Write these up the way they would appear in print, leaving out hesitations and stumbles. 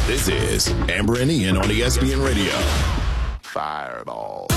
This is Amber and Ian on ESPN Radio. Fireball.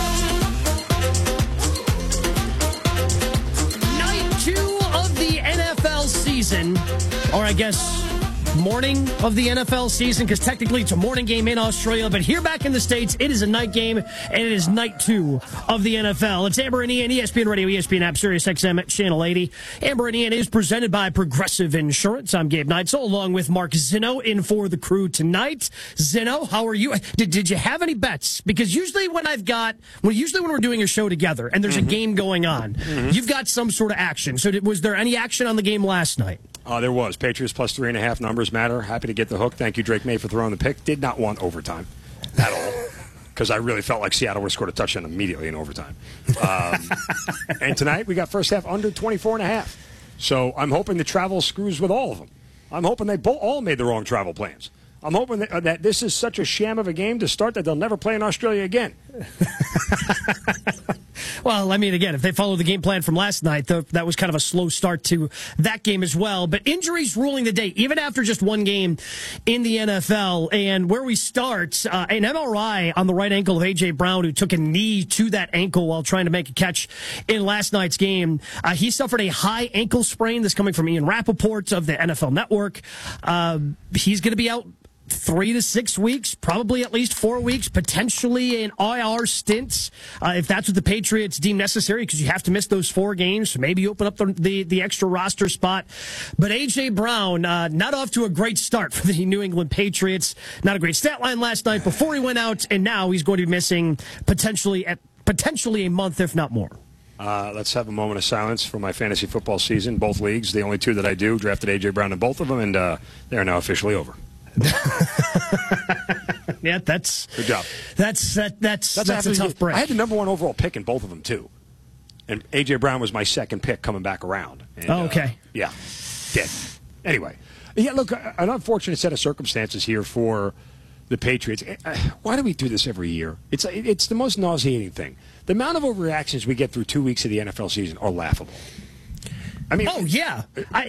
Night 2 of the NFL season, or I guess morning of the NFL season, because technically it's a morning game in Australia, but here back in the States, it is a night game, and it is night 2 of the NFL. It's Amber and Ian, ESPN Radio, ESPN app, Sirius XM, Channel 80. Amber and Ian is presented by Progressive Insurance. I'm Gabe Neitzel, along with Mark Zinno, in for the crew tonight. Zinno, how are you? Did you have any bets? Because usually when we're doing a show together and there's a game going on, you've got some sort of action. So was there any action on the game last night? There was. Patriots plus 3.5 numbers matter. Happy to get the hook. Thank you, Drake May, for throwing the pick. Did not want overtime at all, because I really felt like Seattle would have scored a touchdown immediately in overtime. And tonight we got first half under 24.5. So I'm hoping the travel screws with all of them. I'm hoping they all made the wrong travel plans. I'm hoping that this is such a sham of a game to start that they'll never play in Australia again. Well, I mean, again, if they follow the game plan from last night, that was kind of a slow start to that game as well. But injuries ruling the day, even after just one game in the NFL. And where we start, an MRI on the right ankle of A.J. Brown, who took a knee to that ankle while trying to make a catch in last night's game. He suffered a high ankle sprain. This coming from Ian Rappaport of the NFL Network. He's going to be out 3 to 6 weeks, probably at least 4 weeks, potentially an IR stint, if that's what the Patriots deem necessary, because you have to miss those 4 games. So maybe you open up the extra roster spot. But A.J. Brown, not off to a great start for the New England Patriots. Not a great stat line last night before he went out, and now he's going to be missing potentially a month, if not more. Let's have a moment of silence for my fantasy football season. Both leagues, the only 2 that I do, drafted A.J. Brown in both of them, and they are now officially over. Yeah, that's good job. That's a tough break. I had the number 1 overall pick in both of them too, and A.J. Brown was my second pick coming back around. And, okay. Yeah, dead. Anyway, yeah. Look, an unfortunate set of circumstances here for the Patriots. Why do we do this every year? It's the most nauseating thing. The amount of overreactions we get through 2 weeks of the NFL season are laughable. I mean, oh yeah,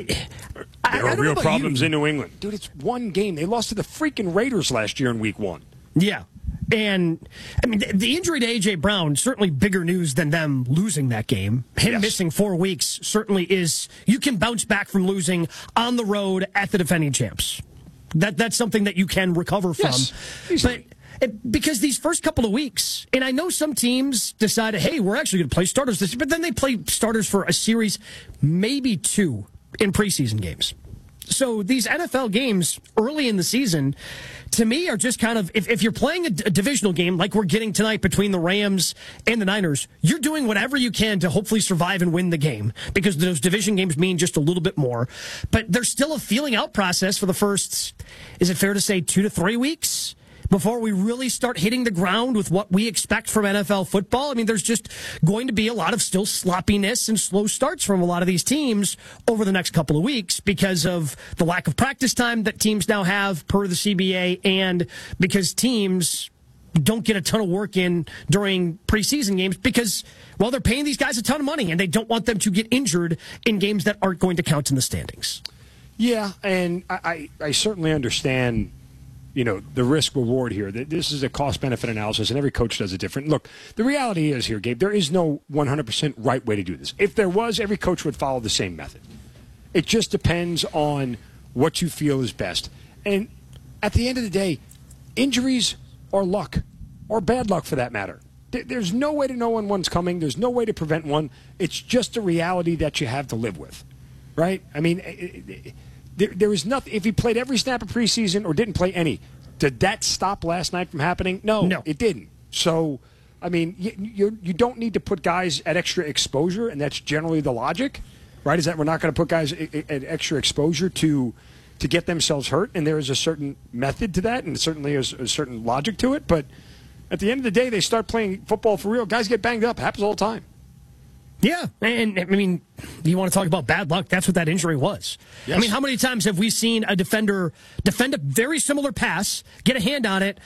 there are real problems in New England, dude. It's one game. They lost to the freaking Raiders last year in Week 1. Yeah, and I mean the injury to A.J. Brown, certainly bigger news than them losing that game. Him missing 4 weeks certainly is. You can bounce back from losing on the road at the defending champs. That's something that you can recover from. Yes, but. Because these first couple of weeks, and I know some teams decided, hey, we're actually going to play starters this year, but then they play starters for a series, maybe 2 in preseason games. So these NFL games early in the season, to me, are just kind of, if you're playing a divisional game like we're getting tonight between the Rams and the Niners, you're doing whatever you can to hopefully survive and win the game, because those division games mean just a little bit more. But there's still a feeling out process for the first, is it fair to say, 2 to 3 weeks? Before we really start hitting the ground with what we expect from NFL football. I mean, there's just going to be a lot of still sloppiness and slow starts from a lot of these teams over the next couple of weeks because of the lack of practice time that teams now have per the CBA, and because teams don't get a ton of work in during preseason games because, well, they're paying these guys a ton of money and they don't want them to get injured in games that aren't going to count in the standings. Yeah, and I certainly understand, you know, the risk reward here. This is a cost benefit analysis, and every coach does it different. Look, the reality is here, Gabe, there is no 100% right way to do this. If there was, every coach would follow the same method. It just depends on what you feel is best. And at the end of the day, injuries are luck, or bad luck for that matter. There's no way to know when one's coming. There's no way to prevent one. It's just a reality that you have to live with, right? I mean, there is nothing. If he played every snap of preseason or didn't play any, did that stop last night from happening? No, it didn't. So, I mean, you don't need to put guys at extra exposure, and that's generally the logic, right? Is that we're not going to put guys at extra exposure to get themselves hurt, and there is a certain method to that, and certainly there's a certain logic to it. But at the end of the day, they start playing football for real. Guys get banged up. It happens all the time. Yeah, and I mean, you want to talk about bad luck, that's what that injury was. Yes. I mean, how many times have we seen a defender defend a very similar pass, get a hand on it,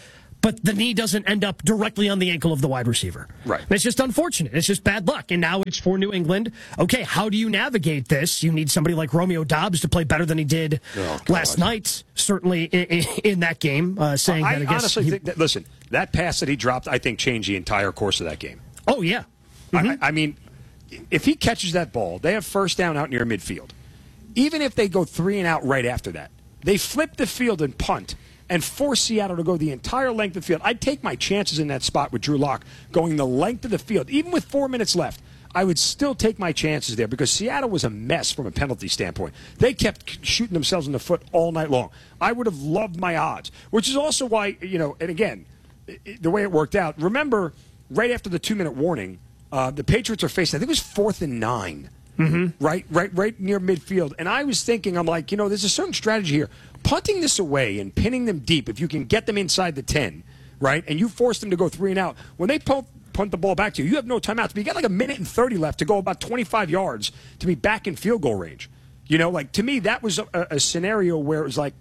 but the knee doesn't end up directly on the ankle of the wide receiver. Right. And it's just unfortunate. It's just bad luck. And now it's for New England. Okay, how do you navigate this? You need somebody like Romeo Doubs to play better than he did last night, certainly in that game, saying that I guess honestly think that, listen, that pass that he dropped, I think, changed the entire course of that game. Oh, yeah. I mean, if he catches that ball, they have first down out near midfield. Even if they go 3 and out right after that, they flip the field and punt and force Seattle to go the entire length of the field. I'd take my chances in that spot with Drew Lock going the length of the field. Even with 4 minutes left, I would still take my chances there because Seattle was a mess from a penalty standpoint. They kept shooting themselves in the foot all night long. I would have loved my odds, which is also why, and again, the way it worked out. Remember, right after the 2-minute warning, the Patriots are facing, I think it was 4th and 9. Right near midfield. And I was thinking, I'm like, there's a certain strategy here. Punting this away and pinning them deep, if you can get them inside the 10, right, and you force them to go 3 and out, when they punt the ball back to you, you have no timeouts. But you got like 1:30 left to go about 25 yards to be back in field goal range. To me, that was a scenario where it was like,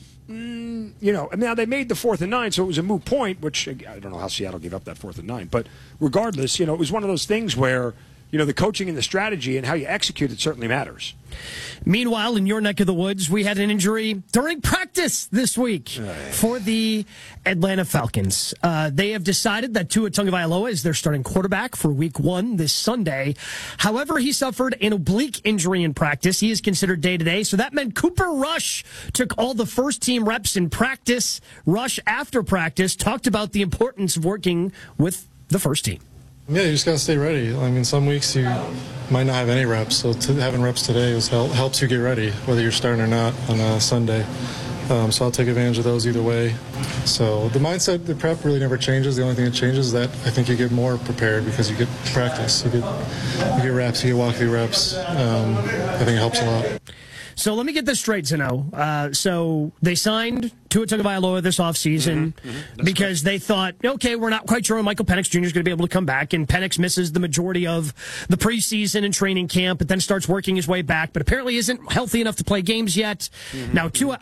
now they made the 4th and 9, so it was a moot point, which I don't know how Seattle gave up that 4th and 9. But regardless, it was one of those things where, the coaching and the strategy and how you execute it certainly matters. Meanwhile, in your neck of the woods, we had an injury during practice this week for the Atlanta Falcons. They have decided that Tua Tagovailoa is their starting quarterback for Week 1 this Sunday. However, he suffered an oblique injury in practice. He is considered day-to-day, so that meant Cooper Rush took all the first-team reps in practice. Rush, after practice, talked about the importance of working with the first team. Yeah, you just got to stay ready. I mean, some weeks you might not have any reps, so having reps today helps you get ready, whether you're starting or not on a Sunday. So I'll take advantage of those either way. So the mindset, the prep really never changes. The only thing that changes is that I think you get more prepared because you get practice. You get reps, you get walk-through reps. I think it helps a lot. So let me get this straight, Zeno. So they signed Tua Tagovailoa this offseason because they thought, okay, we're not quite sure when Michael Penix Jr. is going to be able to come back, and Penix misses the majority of the preseason and training camp, but then starts working his way back, but apparently isn't healthy enough to play games yet. Now, Tua...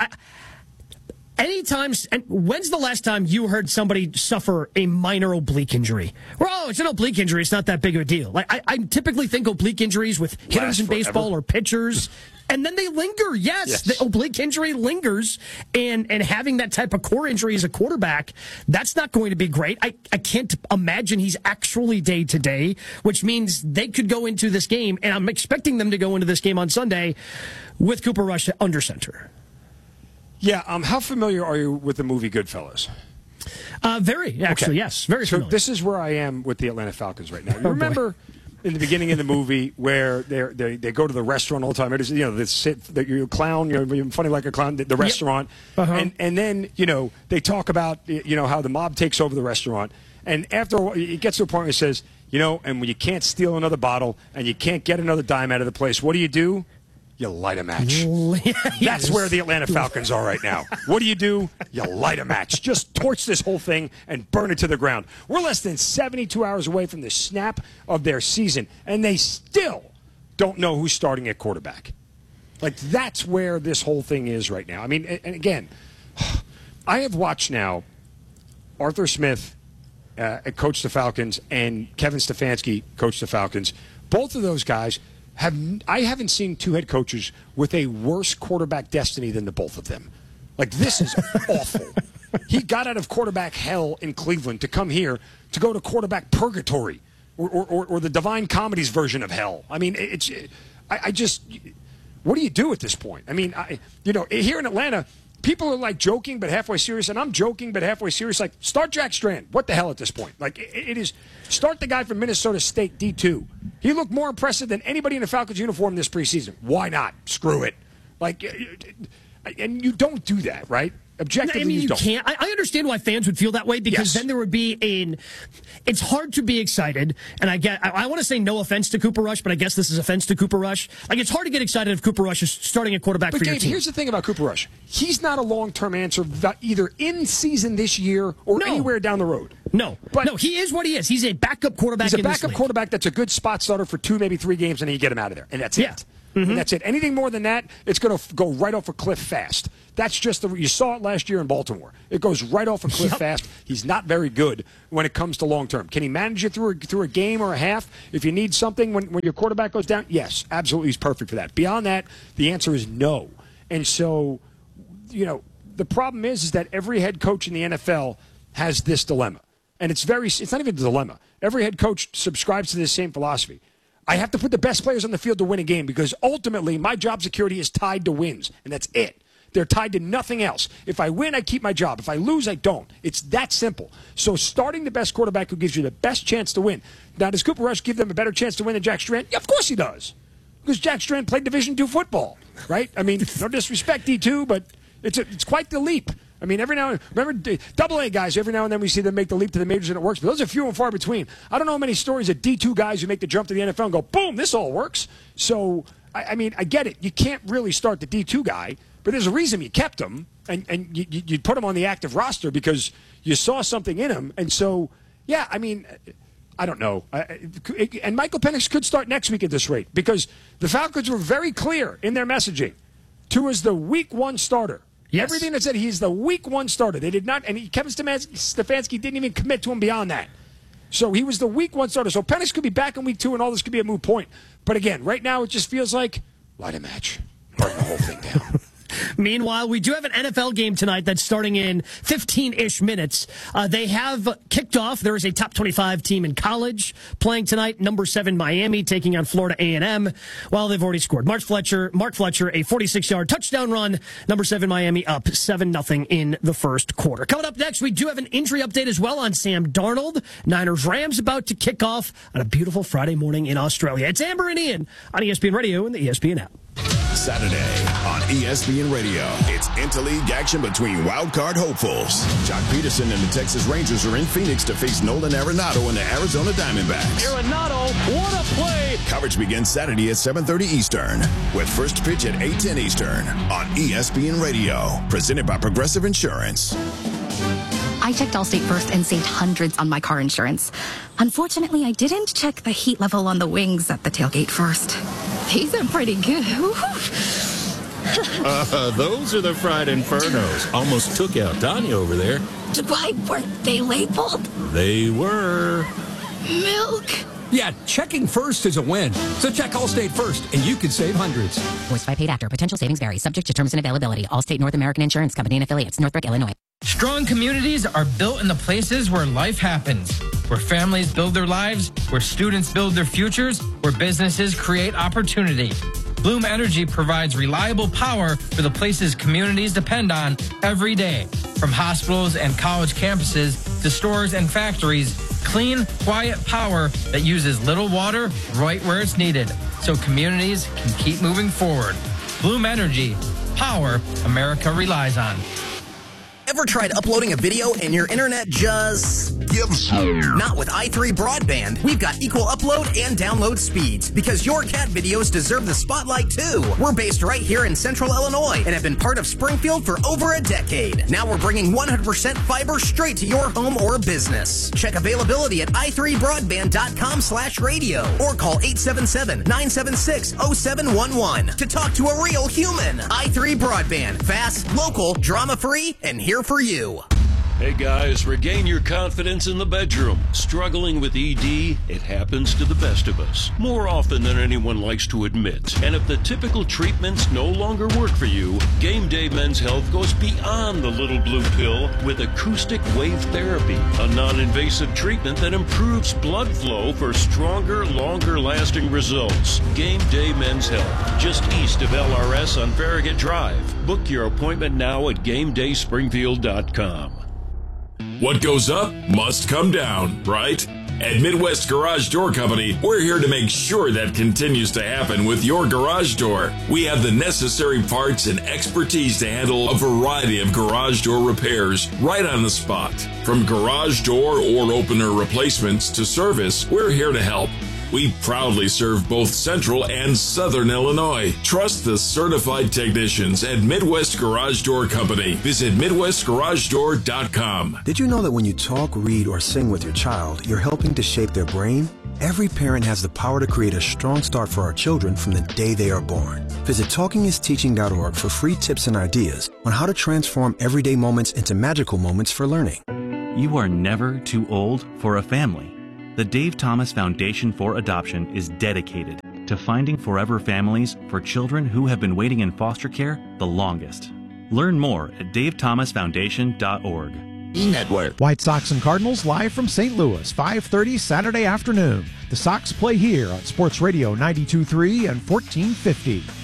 when's the last time you heard somebody suffer a minor oblique injury? Well, it's an oblique injury. It's not that big of a deal. Like I typically think oblique injuries with hitters in baseball or pitchers, and then they linger. Yes, the oblique injury lingers, and having that type of core injury as a quarterback, that's not going to be great. I can't imagine he's actually day-to-day, which means they could go into this game, and I'm expecting them to go into this game on Sunday with Cooper Rush under center. Yeah, how familiar are you with the movie Goodfellas? Very, actually, yes. Very familiar. So this is where I am with the Atlanta Falcons right now. You remember in the beginning of the movie where they go to the restaurant all the time? They sit, you're a clown, you're funny like a clown, the restaurant. And then, they talk about, how the mob takes over the restaurant. And after a while, it gets to a point where it says, and when you can't steal another bottle and you can't get another dime out of the place, what do? You light a match. That's where the Atlanta Falcons are right now. What do? You light a match. Just torch this whole thing and burn it to the ground. We're less than 72 hours away from the snap of their season, and they still don't know who's starting at quarterback. Like, that's where this whole thing is right now. I mean, and again, I have watched now Arthur Smith coach the Falcons and Kevin Stefanski coach the Falcons. Both of those guys I haven't seen two head coaches with a worse quarterback destiny than the both of them. Like, this is awful. He got out of quarterback hell in Cleveland to come here to go to quarterback purgatory or the Divine Comedy's version of hell. I mean, I just, what do you do at this point? I mean, here in Atlanta, people are like joking but halfway serious, and I'm joking but halfway serious. Like, start Jack Strand. What the hell at this point? Like, it is, start the guy from Minnesota State, D2. He looked more impressive than anybody in a Falcons uniform this preseason. Why not? Screw it. Like, and you don't do that, right? Objectively, I mean, you don't. can't. I understand why fans would feel that way because then there would be it's hard to be excited. And I want to say no offense to Cooper Rush, but I guess this is offense to Cooper Rush. Like, it's hard to get excited if Cooper Rush is starting a quarterback for your team. Here's the thing about Cooper Rush. He's not a long-term answer either in season this year or anywhere down the road. No, he is what he is. He's a backup quarterback. He's a backup quarterback that's a good spot starter for 2, maybe 3 games, and then you get him out of there, and that's it. And that's it. Anything more than that, it's going to go right off a cliff fast. That's just you saw it last year in Baltimore. It goes right off a cliff fast. He's not very good when it comes to long term. Can he manage you through a game or a half? If you need something when your quarterback goes down, yes, absolutely, he's perfect for that. Beyond that, the answer is no. And so, the problem is that every head coach in the NFL has this dilemma. And it's not even a dilemma. Every head coach subscribes to this same philosophy. I have to put the best players on the field to win a game because ultimately my job security is tied to wins, and that's it. They're tied to nothing else. If I win, I keep my job. If I lose, I don't. It's that simple. So starting the best quarterback who gives you the best chance to win. Now, does Cooper Rush give them a better chance to win than Jack Strand? Yeah, of course he does. Because Jack Strand played Division II football, right? I mean, no disrespect, D2, but it's quite the leap. I mean, every now and then, remember, AA guys, every now and then we see them make the leap to the majors and it works, but those are few and far between. I don't know how many stories of D2 guys who make the jump to the NFL and go, boom, this all works. So, I mean, I get it. You can't really start the D2 guy, but there's a reason you kept him, and you put him on the active roster because you saw something in him. And so, yeah, I mean, I don't know. And Michael Penix could start next week at this rate because the Falcons were very clear in their messaging. Tua the week 1 starter. Yes. Everything that said he's the week 1 starter. They did not, and Kevin Stefanski didn't even commit to him beyond that. So he was the week 1 starter. So Penix could be back in week 2, and all this could be a moot point. But again, right now it just feels like light a match, burn the whole thing down. Meanwhile, we do have an NFL game tonight that's starting in 15-ish minutes. They have kicked off. There is a top 25 team in college playing tonight. Number 7 Miami taking on Florida A&M. Well, they've already scored. Mark Fletcher, a 46-yard touchdown run. Number 7 Miami up 7-0 in the first quarter. Coming up next, we do have an injury update as well on Sam Darnold. Niners-Rams about to kick off on a beautiful Friday morning in Australia. It's Amber and Ian on ESPN Radio and the ESPN app. Saturday on ESPN Radio, it's interleague action between wildcard hopefuls. Jock Peterson and the Texas Rangers are in Phoenix to face Nolan Arenado and the Arizona Diamondbacks. Arenado, what a play! Coverage begins Saturday at 7:30 Eastern, with first pitch at 8:10 Eastern on ESPN Radio, presented by Progressive Insurance. I checked Allstate first and saved hundreds on my car insurance. Unfortunately, I didn't check the heat level on the wings at the tailgate first. These are pretty good. Those are the fried infernos. Almost took out Tanya over there. Why weren't they labeled? They were. Milk. Yeah, checking first is a win. So check Allstate first, and you can save hundreds. Voiced by paid actor. Potential savings vary. Subject to terms and availability. Allstate North American Insurance Company and affiliates. Northbrook, Illinois. Strong communities are built in the places where life happens. Where families build their lives, where students build their futures, where businesses create opportunity. Bloom Energy provides reliable power for the places communities depend on every day. From hospitals and college campuses to stores and factories, clean, quiet power that uses little water right where it's needed, so communities can keep moving forward. Bloom Energy, power America relies on. Ever tried uploading a video and your internet just gives? Not with i3 Broadband. We've got equal upload and download speeds because your cat videos deserve the spotlight too. We're based right here in Central Illinois and have been part of Springfield for over a decade. Now we're bringing 100% fiber straight to your home or business. Check availability at i3broadband.com/radio or call 877-976-0711 to talk to a real human. i3 Broadband. Fast, local, drama-free, and here for you. Hey guys, regain your confidence in the bedroom. Struggling with ED? It happens to the best of us. More often than anyone likes to admit. And if the typical treatments no longer work for you, Game Day Men's Health goes beyond the little blue pill with acoustic wave therapy, a non-invasive treatment that improves blood flow for stronger, longer-lasting results. Game Day Men's Health, just east of LRS on Farragut Drive. Book your appointment now at GameDaySpringfield.com. What goes up must come down, right? At Midwest Garage Door Company, we're here to make sure that continues to happen with your garage door. We have the necessary parts and expertise to handle a variety of garage door repairs right on the spot. From garage door or opener replacements to service, we're here to help. We proudly serve both Central and Southern Illinois. Trust the certified technicians at Midwest Garage Door Company. Visit MidwestGarageDoor.com. Did you know that when you talk, read, or sing with your child, you're helping to shape their brain? Every parent has the power to create a strong start for our children from the day they are born. Visit TalkingIsTeaching.org for free tips and ideas on how to transform everyday moments into magical moments for learning. You are never too old for a family. The Dave Thomas Foundation for Adoption is dedicated to finding forever families for children who have been waiting in foster care the longest. Learn more at davethomasfoundation.org. E-Network. White Sox and Cardinals live from St. Louis, 5:30 Saturday afternoon. The Sox play here on Sports Radio 92.3 and 1450.